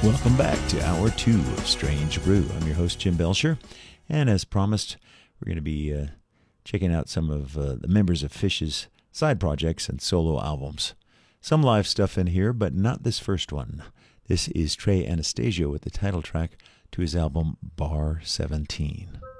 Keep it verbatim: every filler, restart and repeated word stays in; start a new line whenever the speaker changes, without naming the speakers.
Welcome back to Hour two of Strange Brew. I'm your host, Jim Belcher, and as promised, we're going to be uh, checking out some of uh, the members of Phish's side projects and solo albums. Some live stuff in here, but not this first one. This is Trey Anastasio with the title track to his album Bar seventeen.